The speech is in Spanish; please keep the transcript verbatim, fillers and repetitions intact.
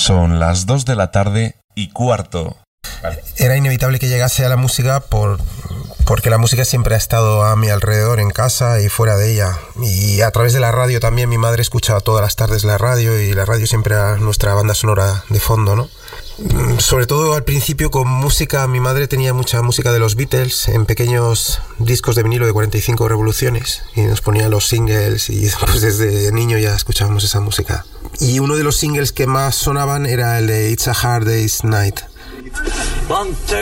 Son las dos de la tarde y cuarto. Vale. Era inevitable que llegase a la música por, porque la música siempre ha estado a mi alrededor, en casa y fuera de ella. Y a través de la radio también, mi madre escuchaba todas las tardes la radio y la radio siempre era nuestra banda sonora de fondo, ¿no? Sobre todo al principio con música, mi madre tenía mucha música de los Beatles en pequeños discos de vinilo de cuarenta y cinco revoluciones y nos ponía los singles y pues desde niño ya escuchábamos esa música. Y uno de los singles que más sonaban era el de It's a Hard Day's Night. One, two,